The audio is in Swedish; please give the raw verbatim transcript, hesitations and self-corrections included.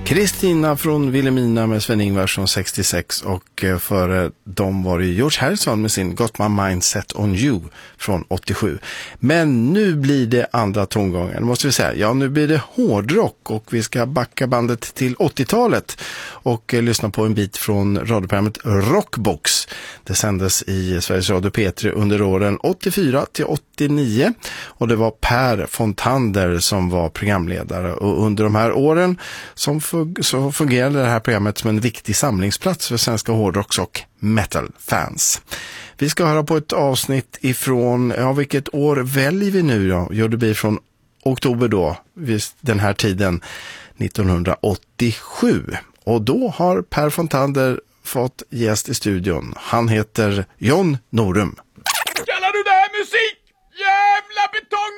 Kristina från Vilhelmina med Sven-Ingvars från sextiosex och före dem var det George Harrison med sin Got My Mind Set On You från åttiosju. Men nu blir det andra tongångar, måste vi säga. Ja, nu blir det hårdrock och vi ska backa bandet till åttiotalet och lyssna på en bit från radioprogrammet Rockbox. Det sändes i Sveriges Radio P tre under åren åttiofyra till åttionio och det var Per Fontander som var programledare, och under de här åren som så fungerade det här programmet som en viktig samlingsplats för svenska hårdrocks- och metal-fans. Vi ska höra på ett avsnitt ifrån, ja, vilket år väljer vi nu då? Jo, det blir från oktober då, vid den här tiden, nittonhundraåttiosju. Och då har Per Fontander fått gäst i studion. Han heter John Norum. Kallar du det här musik? Jävla betong!